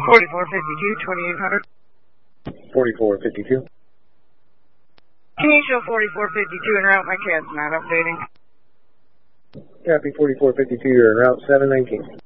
4452, 2800. 4452. Can you show 4452 en route? My CAD's not updating. Copy 4452, you're en route 719.